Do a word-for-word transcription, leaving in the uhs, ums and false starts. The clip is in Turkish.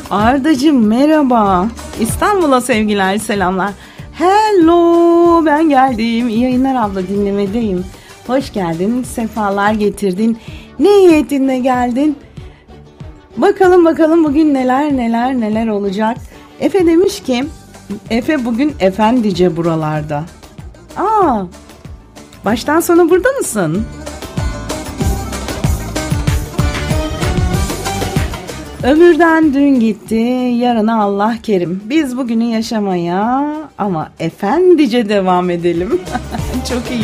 Ardacığım merhaba. İstanbul'a sevgiler, selamlar. Hello, ben geldim. İyi yayınlar abla, dinlemedeyim. Hoş geldin, sefalar getirdin. Ne niyetinle geldin? Bakalım bakalım bugün neler neler neler olacak. Efe demiş ki, Efe bugün efendice buralarda. Aa, baştan sona burada mısın? Ömürden dün gitti, yarına Allah kerim. Biz bugünü yaşamaya ama efendice devam edelim. Çok iyi.